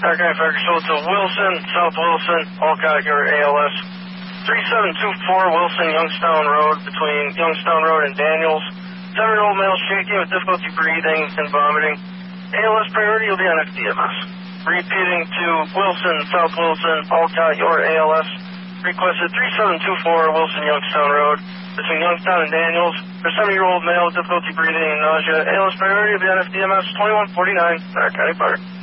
County Fire Control to Wilson, South Wilson, Alcott, your ALS. 3724 Wilson, Youngstown Road, between Youngstown Road and Daniels. 7-year-old male shaking with difficulty breathing and vomiting. ALS priority will be on FDMS. Repeating to Wilson, South Wilson, Alcott, your ALS. Requested 3724 Wilson, Youngstown Road, between Youngstown and Daniels. For 7-year-old male with difficulty breathing and nausea. ALS priority will be on FDMS 2149, County Fire.